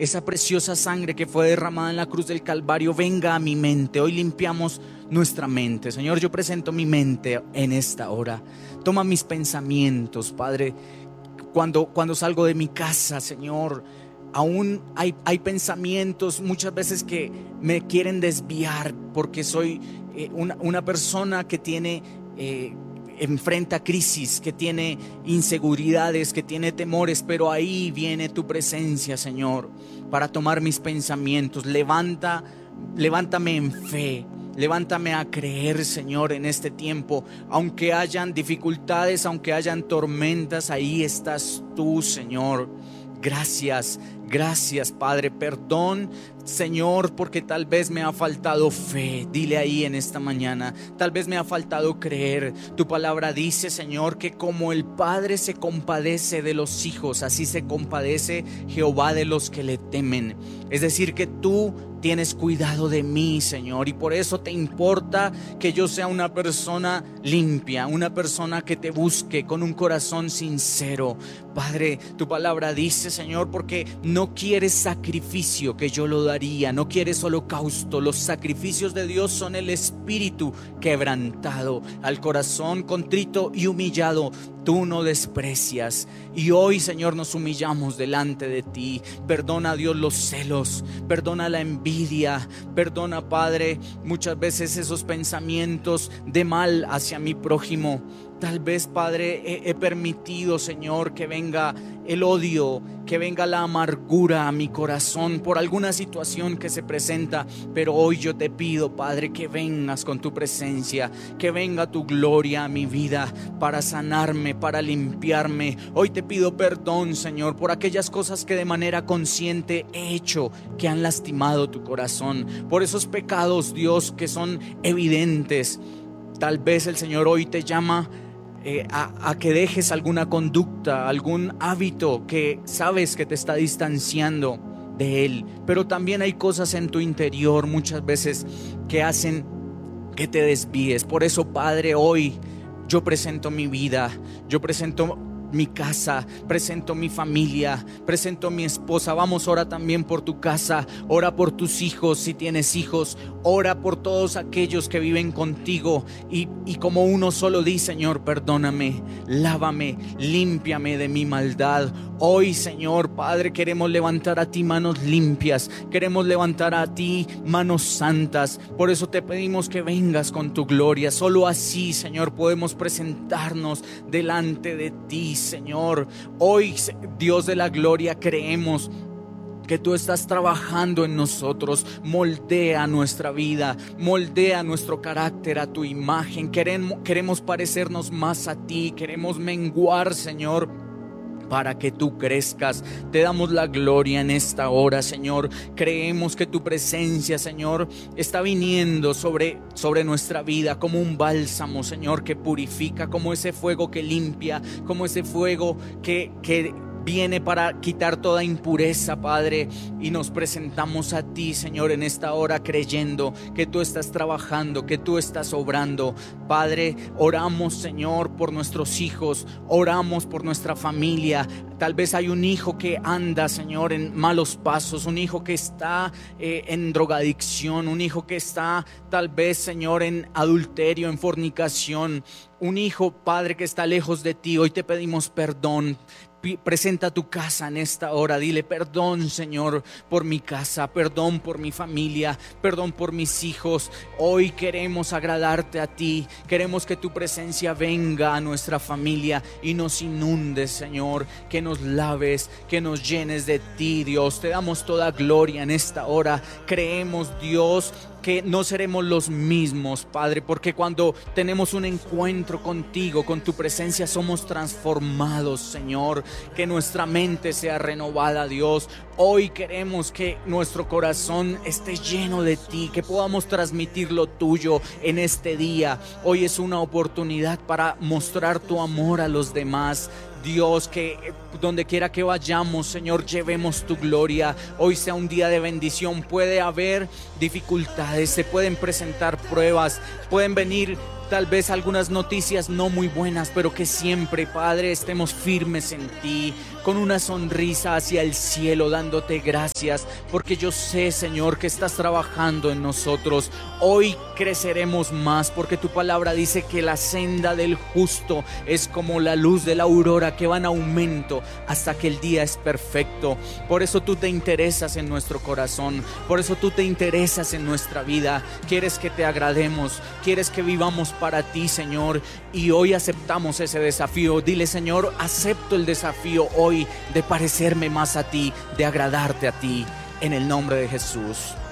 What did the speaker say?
esa preciosa sangre que fue derramada en la cruz del Calvario venga a mi mente. Hoy limpiamos nuestra mente. Señor, yo presento mi mente en esta hora. Toma mis pensamientos, Padre. Cuando salgo de mi casa, Señor, aún hay pensamientos muchas veces que me quieren desviar porque soy una persona que tiene enfrenta crisis, que tiene inseguridades, que tiene temores, pero ahí viene tu presencia, Señor, para tomar mis pensamientos. Levántame en fe. Levántame a creer, Señor, en este tiempo. Aunque hayan dificultades, aunque hayan tormentas, ahí estás tú, Señor. Gracias, gracias, Padre. Perdón, Señor, porque tal vez me ha faltado fe. Dile ahí en esta mañana, tal vez me ha faltado creer. Tu palabra dice, Señor, que como el Padre se compadece de los hijos, así se compadece Jehová de los que le temen. Es decir, que tú tienes cuidado de mí, Señor, y por eso te importa que yo sea una persona limpia, una persona que te busque con un corazón sincero. Padre, tu palabra dice, Señor, porque no quieres sacrificio, que yo lo daría, no quieres holocausto. Los sacrificios de Dios son el espíritu quebrantado, al corazón contrito y humillado tú no desprecias. Y hoy, Señor, nos humillamos delante de ti. Perdona, Dios, los celos, perdona la envidia, perdona, Padre, muchas veces esos pensamientos de mal hacia mi prójimo. Tal vez, Padre, he permitido, Señor, que venga el odio, que venga la amargura a mi corazón por alguna situación que se presenta. Pero hoy yo te pido, Padre, que vengas con tu presencia, que venga tu gloria a mi vida para sanarme, para limpiarme. Hoy te pido perdón, Señor, por aquellas cosas que de manera consciente he hecho que han lastimado tu corazón, por esos pecados, Dios, que son evidentes. Tal vez el Señor hoy te llama a que dejes alguna conducta, algún hábito que sabes que te está distanciando de Él. Pero también hay cosas en tu interior muchas veces que hacen que te desvíes. Por eso, Padre, hoy yo presento mi vida, yo presento mi casa, presento mi familia, presento mi esposa. Vamos, ora también por tu casa, ora por tus hijos si tienes hijos, ora por todos aquellos que viven contigo y como uno solo di, Señor, perdóname, lávame, límpiame de mi maldad. Hoy, Señor, Padre, queremos levantar a ti manos limpias, queremos levantar a ti manos santas. Por eso te pedimos que vengas con tu gloria. Solo así, Señor, podemos presentarnos delante de ti, Señor. Hoy, Dios de la gloria, creemos que tú estás trabajando en nosotros. Moldea nuestra vida, moldea nuestro carácter a tu imagen. Queremos parecernos más a ti, queremos menguar, Señor, para que tú crezcas. Te damos la gloria en esta hora, Señor. Creemos que tu presencia, Señor, está viniendo sobre nuestra vida como un bálsamo, Señor, que purifica, como ese fuego que limpia, como ese fuego que viene para quitar toda impureza, Padre. Y nos presentamos a ti, Señor, en esta hora, creyendo que tú estás trabajando, que tú estás obrando. Padre, oramos, Señor, por nuestros hijos, oramos por nuestra familia. Tal vez hay un hijo que anda, Señor, en malos pasos, un hijo que está en drogadicción, un hijo que está tal vez, Señor, en adulterio, en fornicación, un hijo, Padre, que está lejos de ti. Hoy te pedimos perdón. Presenta tu casa en esta hora. Dile: perdón, Señor, por mi casa, perdón por mi familia, perdón por mis hijos. Hoy queremos agradarte a ti. Queremos que tu presencia venga a nuestra familia y nos inunde, Señor, que nos laves, que nos llenes de ti, Dios. Te damos toda gloria en esta hora. Creemos, Dios, que no seremos los mismos, Padre, porque cuando tenemos un encuentro contigo, con tu presencia, somos transformados, Señor. Que nuestra mente sea renovada, Dios. Hoy queremos que nuestro corazón esté lleno de ti, que podamos transmitir lo tuyo en este día. Hoy es una oportunidad para mostrar tu amor a los demás. Dios, que donde quiera que vayamos, Señor, llevemos tu gloria. Hoy sea un día de bendición. Puede haber dificultades, se pueden presentar pruebas, pueden venir tal vez algunas noticias no muy buenas, pero que siempre, Padre, estemos firmes en ti, con una sonrisa hacia el cielo, dándote gracias, porque yo sé, Señor, que estás trabajando en nosotros. Hoy creceremos más, porque tu palabra dice que la senda del justo es como la luz de la aurora, que va en aumento hasta que el día es perfecto. Por eso tú te interesas en nuestro corazón, por eso tú te interesas en nuestra vida. Quieres que te agrademos, quieres que vivamos para ti, Señor, y hoy aceptamos ese desafío. Dile: Señor, acepto el desafío hoy de parecerme más a ti, de agradarte a ti, en el nombre de Jesús.